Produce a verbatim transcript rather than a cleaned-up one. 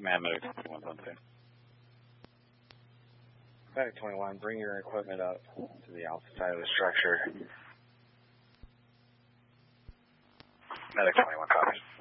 Command Medic twenty-one, zone two. Medic twenty-one, bring your equipment up to the alpha side of the structure. Medic twenty-one, copies.